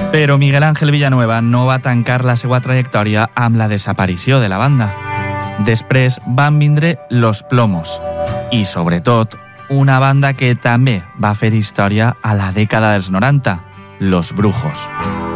Però Miguel Ángel Villanueva no va tancar la seva trajectòria amb la desaparició de la banda. Després van vindre Los Plomos i, sobretot, una banda que també va fer història a la dècada dels 90, Los Brujos.